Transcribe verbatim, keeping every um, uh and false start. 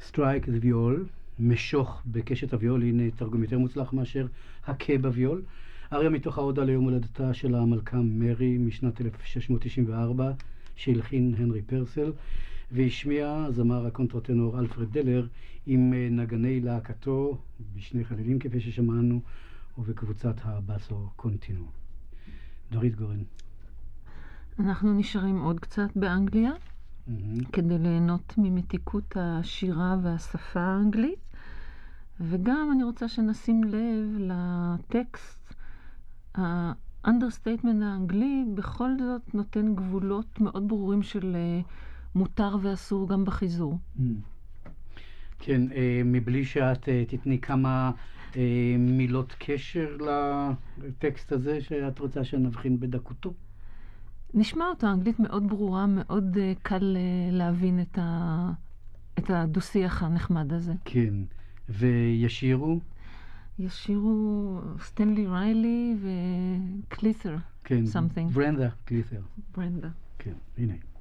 Strike the viol, משוך בקשת הוויול, הנה תרגום יותר מוצלח מאשר הכה בוויול. אריה מתוך ההודעה ליום הולדתה של המלכה מרי משנת אלף שש מאות תשעים וארבע, שהלחין הנרי פרסל, והשמיע זמר הקונטרטנור אלפרד דלר עם נגני להקתו בשני חלילים כפי ששמענו, ובקבוצת הבאסו קונטינו. דורית גורן. אנחנו נשארים עוד קצת באנגליה, mm-hmm. כדי ליהנות ממתיקות השירה והשפה האנגלית, וגם אני רוצה שנשים לב לטקסט. האנדרסטייטמנט האנגלי בכל זאת נותן גבולות מאוד ברורים של מותר ואסור גם בחיזור. Mm. כן, מבלי שאת תתני כמה מילות קשר לטקסט הזה שאת רוצה שנבחין בדקותו? נשמע אותו, האנגלית מאוד ברורה, מאוד קל להבין את, ה... את הדו-שיח הנחמד הזה. כן, וישירו? ישירו סטנלי ריילי וקלית'ר. כן, something. ברנדה קלית'ר. ברנדה. כן, הנה.